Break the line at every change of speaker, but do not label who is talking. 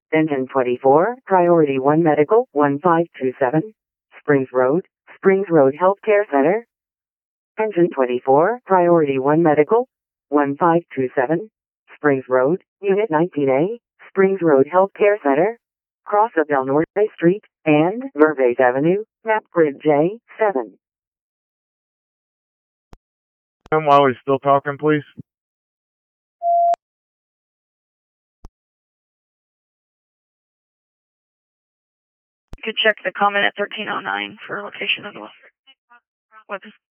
Engine 24, Priority 1 Medical, 1527, Springs Road Healthcare Center. Engine 24, Priority 1 Medical, 1527, Springs Road, Unit 19A, Springs Road Healthcare Center. Cross of Del Norte Street and Vervaes Avenue, map grid J7.
While he's still talking, please.
You could check the comment at 1309 for location of the weapon.